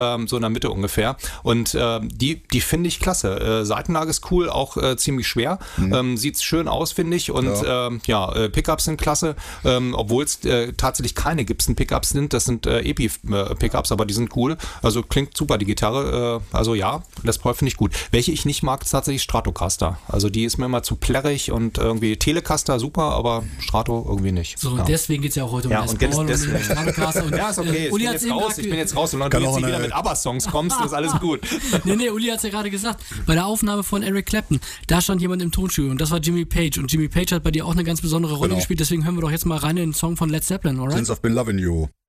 so in der Mitte ungefähr. Und die finde ich klasse. Seitenlage ist cool, auch ziemlich schwer. Sieht schön aus, finde ich. Und Pickups sind klasse, obwohl es tatsächlich keine Gibson-Pickups sind. Das sind Epi-Pickups, aber die sind cool. Also klingt super, die Gitarre. Les Paul finde ich gut. Welche ich nicht mag, ist tatsächlich Stratocaster. Also die ist mir immer zu plärrig und irgendwie Telecaster super, aber Strato irgendwie nicht. So, und deswegen geht es ja auch heute um Les Paul und Stratocaster. Und, ist okay. Ich bin jetzt raus. Und wenn du jetzt wieder mit ABBA-Songs kommst, ist alles gut. Nee, Uli hat es ja gerade gesagt. Bei der Aufnahme von Eric Clapton, da stand jemand im Tonstudio und das war Jimmy Page. Und Jimmy Page hat bei dir auch eine ganz besondere Rolle gespielt. Deswegen hören wir doch jetzt mal rein in den Song von Led Zeppelin, alright? Since I've been loving you.